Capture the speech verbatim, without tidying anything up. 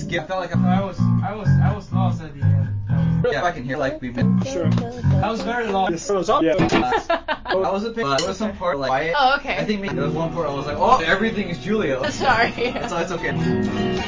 skip. I felt like I, I was, I was, I was lost at the end. That was, yeah, I can hear like we've been. Sure. I was very lost. Yeah. I wasn't paying. There was some part like quiet. Oh, okay. I think maybe there was one part I was like, oh, everything is Julia. Sorry. So it's okay.